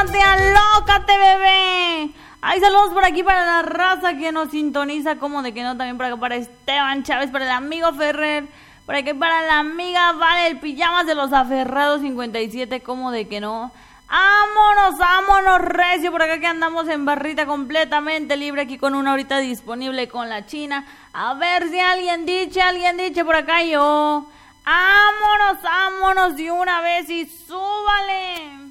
alócate, bebé. Hay saludos por aquí para la raza que nos sintoniza, como de que no, también por acá para Esteban Chávez, para el amigo Ferrer, por aquí para la amiga Vale, el pijamas de los aferrados 57, como de que no. Vámonos, recio, por acá que andamos en barrita completamente libre, aquí con una horita disponible con la China. A ver si alguien dice por acá yo. Vámonos de una vez y súbale.